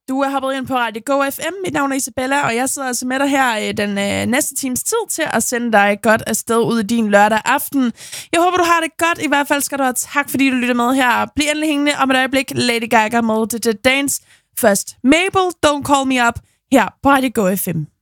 Du er hoppet ind på Radio Go FM. Mit navn er Isabella, og jeg sidder altså med dig her den næste times tid til at sende dig godt afsted ud i din lørdag aften. Jeg håber, du har det godt. I hvert fald skal du have tak, fordi du lytter med her. Bliv endelig hængende om et øjeblik. Lady Gaga med The Dance. Først Mabel, Don't Call Me Up, her på Radio Go FM.